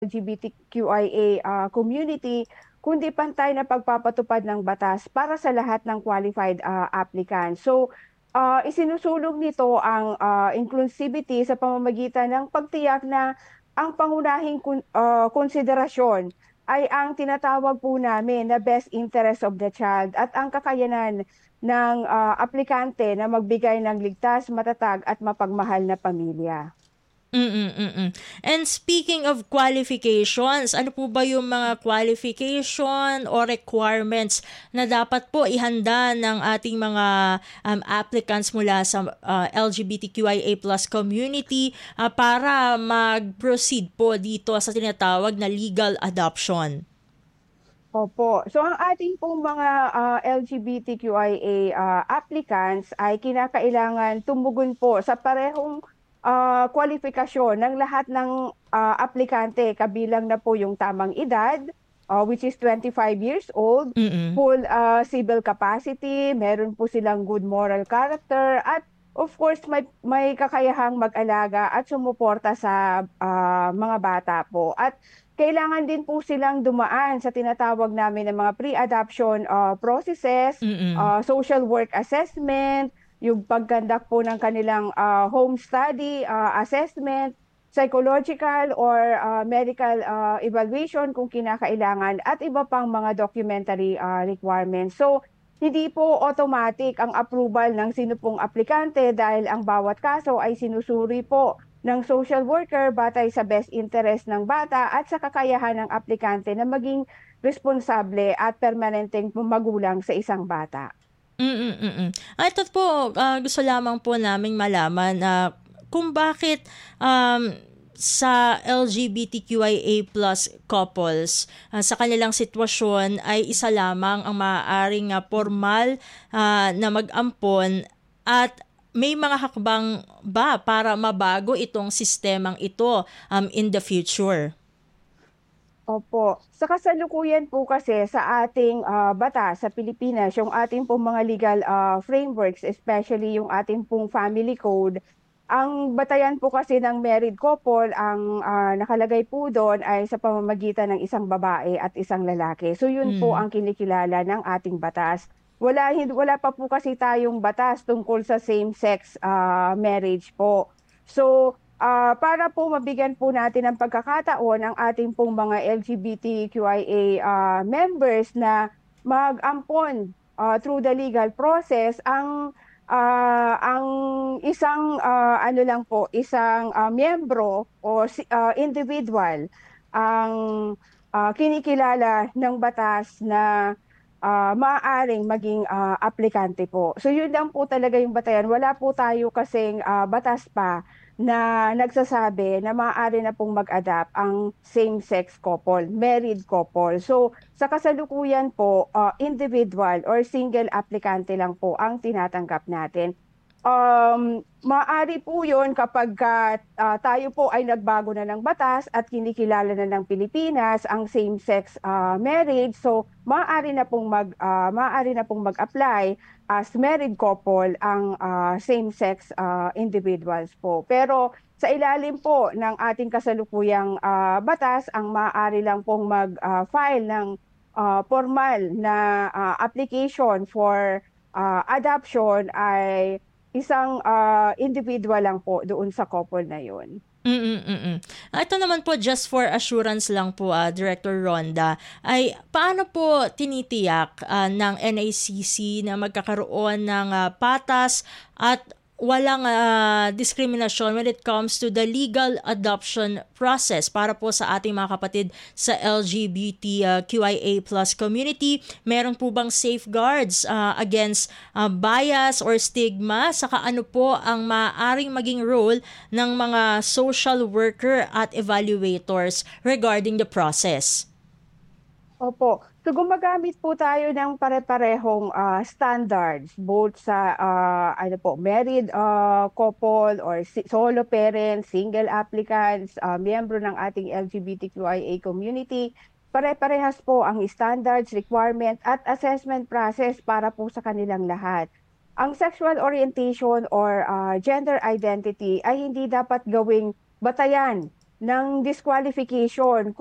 LGBTQIA community, kundi pantay na pagpapatupad ng batas para sa lahat ng qualified applicants. So, isinusulong nito ang inclusivity sa pamamagitan ng pagtiyak na ang pangunahing konsiderasyon ay ang tinatawag po namin na best interest of the child at ang kakayanan ng aplikante na magbigay ng ligtas, matatag at mapagmahal na pamilya. And speaking of qualifications, ano po ba yung mga qualification o requirements na dapat po ihanda ng ating mga applicants mula sa LGBTQIA plus community para mag-proceed po dito sa tinatawag na legal adoption? Opo. So ang ating pong mga LGBTQIA applicants ay kinakailangan tumugon po sa parehong kwalifikasyon ng lahat ng aplikante, kabilang na po yung tamang edad, which is 25 years old, Mm-mm. full civil capacity, meron po silang good moral character, at of course may kakayahang mag-alaga at sumuporta sa mga bata po. At kailangan din po silang dumaan sa tinatawag namin ng mga pre-adoption processes, Mm-mm. social work assessment, yung pagkandak po ng kanilang home study assessment, psychological or medical evaluation kung kinakailangan, at iba pang mga documentary requirements. So, hindi po automatic ang approval ng sino pong aplikante dahil ang bawat kaso ay sinusuri po ng social worker batay sa best interest ng bata at sa kakayahan ng aplikante na maging responsable at permanenteng magulang sa isang bata. Ito po, gusto lamang po naming malaman kung bakit sa LGBTQIA plus couples, sa kanilang sitwasyon ay isa lamang ang maaaring formal na mag-ampon, at may mga hakbang ba para mabago itong sistemang ito in the future? Opo. Sa kasalukuyan po kasi sa ating batas sa Pilipinas, yung ating pong mga legal frameworks, especially yung ating pong family code, ang batayan po kasi ng married couple, ang nakalagay po doon ay sa pamamagitan ng isang babae at isang lalaki. So yun po Mm. ang kinikilala ng ating batas. Wala pa po kasi tayong batas tungkol sa same-sex marriage po. So, para po mabigyan po natin ng pagkakataon ang ating pong mga LGBTQIA members na mag-ampon through the legal process, ang isang ano lang po, isang miyembro o individual ang kinikilala ng batas na maaaring maging aplikante po. So yun lang po talaga yung batayan. Wala po tayo kasing batas pa na nagsasabi na maaari na pong mag-adapt ang same-sex couple, married couple. So sa kasalukuyan po, individual or single aplikante lang po ang tinatanggap natin. Maaari po yun kapag tayo po ay nagbago na ng batas at kinikilala na ng Pilipinas ang same-sex marriage. So maaari na pong mag-apply as married couple ang same-sex individuals po. Pero sa ilalim po ng ating kasalukuyang batas, ang maaari lang pong mag-file ng formal na application for adoption ay isang individual lang po doon sa couple na yun. Ito naman po, just for assurance lang po, Director Ronda, ay paano po tinitiyak ng NACC na magkakaroon ng patas at walang diskriminasyon when it comes to the legal adoption process para po sa ating mga kapatid sa LGBTQIA plus community? Meron po bang safeguards against bias or stigma? Saka ano po ang maaaring maging role ng mga social worker at evaluators regarding the process? Opo. So gumagamit po tayo ng pare-parehong standards both sa ano po, married couple or solo parents, single applicants, miyembro ng ating LGBTQIA community. Pare-parehas po ang standards, requirement at assessment process para po sa kanilang lahat. Ang sexual orientation or gender identity ay hindi dapat gawing batayan ng disqualification